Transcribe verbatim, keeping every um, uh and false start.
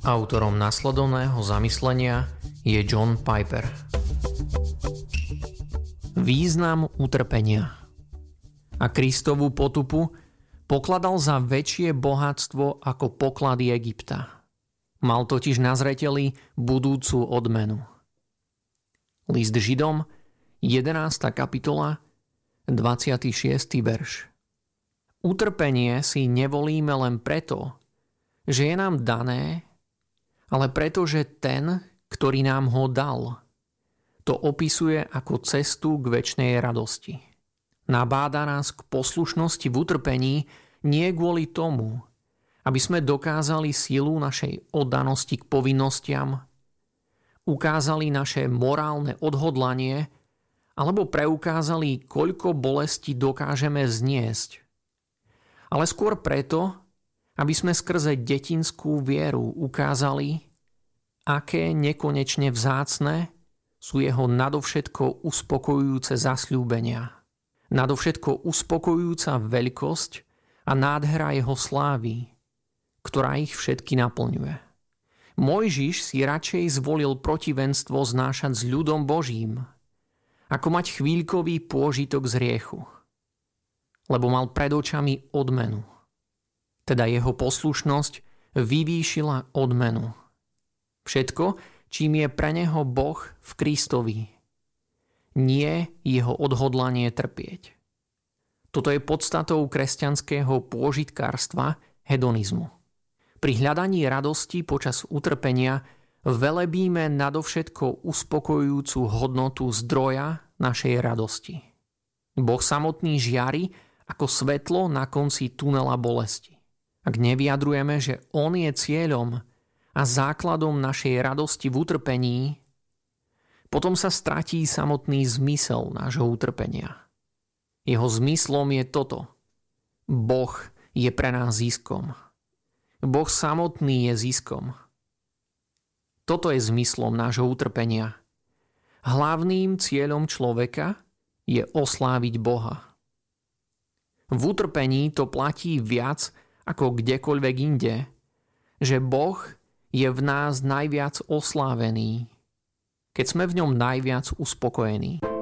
Autorom nasledovného zamyslenia je John Piper. Význam utrpenia. A Kristovu potupu pokladal za väčšie bohatstvo ako poklady Egypta. Mal totiž na zreteli budúcu odmenu. List Židom, jedenásta kapitola, dvadsiaty šiesty verš. Utrpenie si nevolíme len preto, že je nám dané, ale preto, že ten, ktorý nám ho dal, to opisuje ako cestu k večnej radosti. Nabáda nás k poslušnosti v utrpení nie kvôli tomu, aby sme dokázali silu našej oddanosti k povinnostiam, ukázali naše morálne odhodlanie alebo preukázali, koľko bolesti dokážeme zniesť. Ale skôr preto, aby sme skrze detinskú vieru ukázali, aké nekonečne vzácne sú jeho nadovšetko uspokojujúce zasľúbenia. Nadovšetko uspokojujúca veľkosť a nádhera jeho slávy, ktorá ich všetky naplňuje. Mojžiš si radšej zvolil protivenstvo znášať s ľudom Božím, ako mať chvíľkový pôžitok z hriechu, lebo mal pred očami odmenu. Teda jeho poslušnosť vyvýšila odmenu. Všetko, čím je pre neho Boh v Kristovi, nie jeho odhodlanie trpieť. Toto je podstatou kresťanského pôžitkárstva, hedonizmu. Pri hľadaní radosti počas utrpenia velebíme nadovšetko uspokojujúcu hodnotu zdroja našej radosti. Boh samotný žiari ako svetlo na konci tunela bolesti. Ak nevyjadrujeme, že on je cieľom a základom našej radosti v utrpení, potom sa stratí samotný zmysel nášho utrpenia. Jeho zmyslom je toto. Boh je pre nás ziskom. Boh samotný je ziskom. Toto je zmyslom nášho utrpenia. Hlavným cieľom človeka je osláviť Boha. V utrpení to platí viac ako kdekoľvek inde, že Boh je v nás najviac oslávený, keď sme v ňom najviac uspokojení.